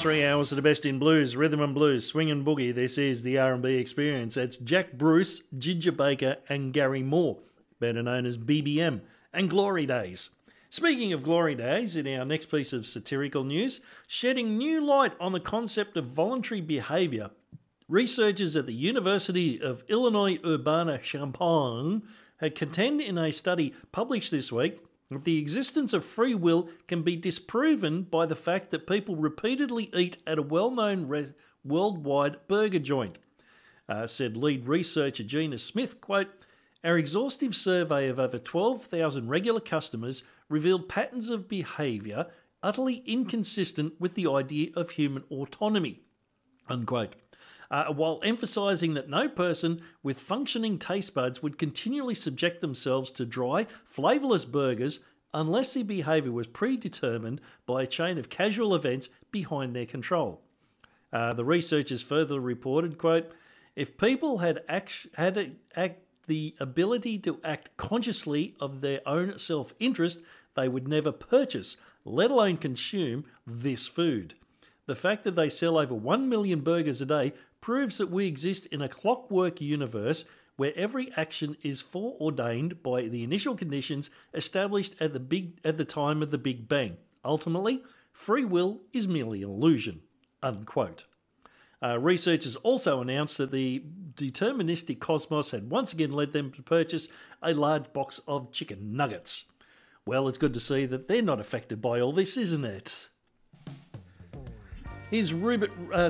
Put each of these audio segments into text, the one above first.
3 hours of the best in blues, rhythm and blues, swing and boogie. This is the R&B Experience. It's Jack Bruce, Ginger Baker and Gary Moore, better known as BBM, and Glory Days. Speaking of Glory Days, in our next piece of satirical news, shedding new light on the concept of voluntary behaviour, researchers at the University of Illinois Urbana-Champaign had contend in a study published this week that the existence of free will can be disproven by the fact that people repeatedly eat at a well-known worldwide burger joint. Said lead researcher Gina Smith, quote, "Our exhaustive survey of over 12,000 regular customers revealed patterns of behaviour utterly inconsistent with the idea of human autonomy," unquote. While emphasising that no person with functioning taste buds would continually subject themselves to dry, flavourless burgers unless their behaviour was predetermined by a chain of casual events behind their control. The researchers further reported, quote, "If people had the ability to act consciously of their own self-interest, they would never purchase, let alone consume, this food. The fact that they sell over 1 million burgers a day proves that we exist in a clockwork universe where every action is foreordained by the initial conditions established at the time of the Big Bang. Ultimately, free will is merely an illusion," unquote. Researchers also announced that the deterministic cosmos had once again led them to purchase a large box of chicken nuggets. Well, it's good to see that they're not affected by all this, isn't it? Here's Robert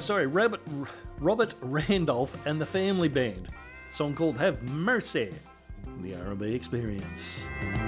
Randolph and the Family Band. A song called Have Mercy, the R&B Experience.